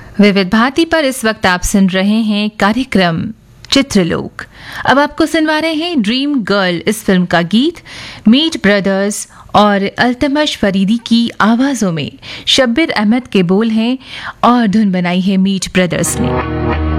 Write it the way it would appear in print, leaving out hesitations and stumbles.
विविध भारती पर इस वक्त आप सुन रहे हैं कार्यक्रम चित्रलोक। अब आपको सुनवा रहे हैं ड्रीम गर्ल इस फिल्म का गीत मीट ब्रदर्स और अल्तमश फरीदी की आवाजों में। शब्बीर अहमद के बोल हैं और धुन बनाई है मीट ब्रदर्स ने।